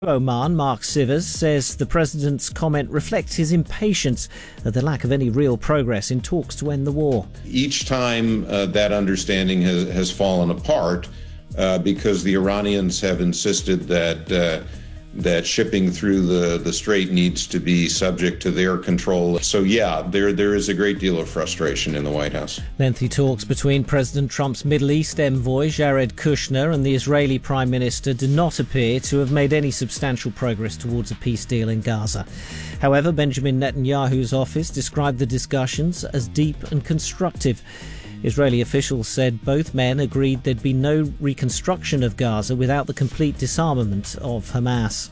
Oman, Mark Sivers, says the president's comment reflects his impatience at the lack of any real progress in talks to end the war. Each time that understanding has fallen apart because the Iranians have insisted that shipping through the strait needs to be subject to their control. So yeah, there is a great deal of frustration in the White House. Lengthy talks between President Trump's Middle East envoy Jared Kushner and the Israeli Prime Minister do not appear to have made any substantial progress towards a peace deal in Gaza. However, Benjamin Netanyahu's office described the discussions as deep and constructive. Israeli officials said both men agreed there'd be no reconstruction of Gaza without the complete disarmament of Hamas.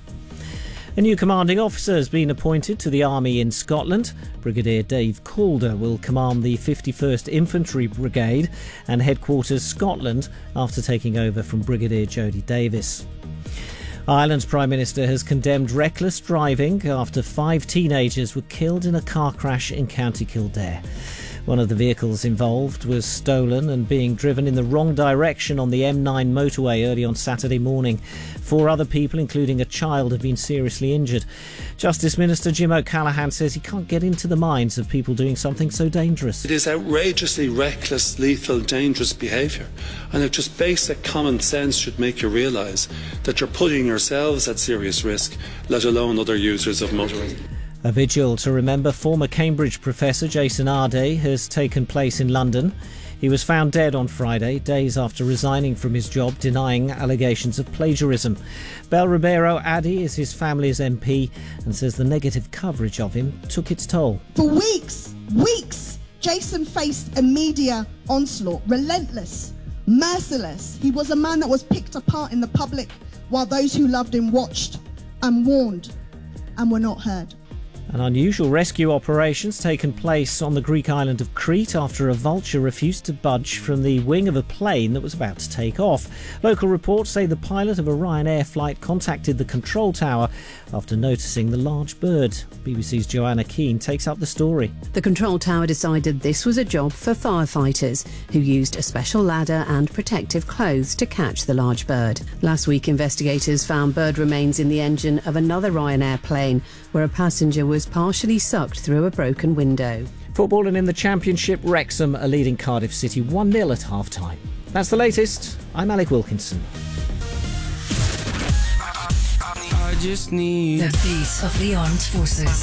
A new commanding officer has been appointed to the army in Scotland. Brigadier Dave Calder will command the 51st Infantry Brigade and Headquarters Scotland after taking over from Brigadier Jody Davis. Ireland's Prime Minister has condemned reckless driving after 5 teenagers were killed in a car crash in County Kildare. One of the vehicles involved was stolen and being driven in the wrong direction on the M9 motorway early on Saturday morning. 4 other people, including a child, have been seriously injured. Justice Minister Jim O'Callaghan says he can't get into the minds of people doing something so dangerous. It is outrageously reckless, lethal, dangerous behaviour. And just basic common sense should make you realise that you're putting yourselves at serious risk, let alone other users of motorway. A vigil to remember former Cambridge professor Jason Arday has taken place in London. He was found dead on Friday, days after resigning from his job, denying allegations of plagiarism. Bel Ribeiro Addy is his family's MP and says the negative coverage of him took its toll. For weeks, Jason faced a media onslaught, relentless, merciless. He was a man that was picked apart in the public while those who loved him watched and warned and were not heard. An unusual rescue operation's taken place on the Greek island of Crete after a vulture refused to budge from the wing of a plane that was about to take off. Local reports say the pilot of a Ryanair flight contacted the control tower after noticing the large bird. BBC's Joanna Keane takes up the story. The control tower decided this was a job for firefighters, who used a special ladder and protective clothes to catch the large bird. Last week, investigators found bird remains in the engine of another Ryanair plane, where a passenger was partially sucked through a broken window. Football, and in the Championship, Wrexham are leading Cardiff City 1-0 at half-time. That's the latest. I'm Alec Wilkinson. I just need the beat of the armed forces.